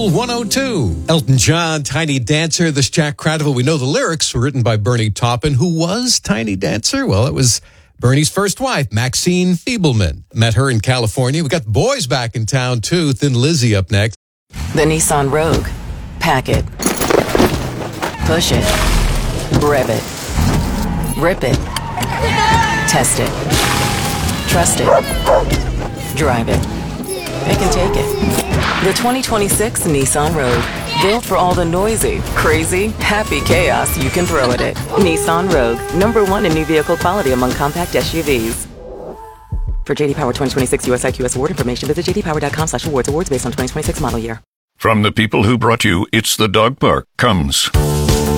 Roll 102. Elton John, Tiny Dancer. This Jack Cradle. We know the lyrics were written by Bernie Taupin. Who was Tiny Dancer? Well, it was Bernie's first wife, Maxine Feebleman. Met her in California. We got the boys back in town, too. Thin Lizzy up next. The Nissan Rogue. Pack it. Push it. Rev it. Rip it. Test it. Trust it. Drive it. Pick and take it. The 2026 Nissan Rogue. Built for all the noisy, crazy, happy chaos you can throw at it. Nissan Rogue. #1 in new vehicle quality among compact SUVs. For JD Power 2026 US IQS award information, visit jdpower.com/awards. Awards based on 2026 model year. From the people who brought you It's the Dog Park comes